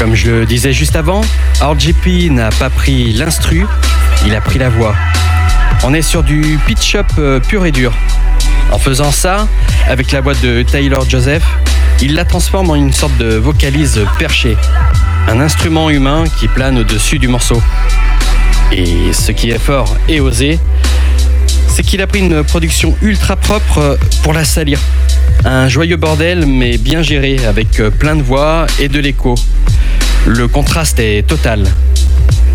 Comme je le disais juste avant, RGP n'a pas pris l'instru, il a pris la voix. On est sur du pitch-up pur et dur. En faisant ça, avec la voix de Tyler Joseph, il la transforme en une sorte de vocalise perchée, un instrument humain qui plane au-dessus du morceau. Et ce qui est fort et osé, c'est qu'il a pris une production ultra propre pour la salir. Un joyeux bordel mais bien géré avec plein de voix et de l'écho. Le contraste est total.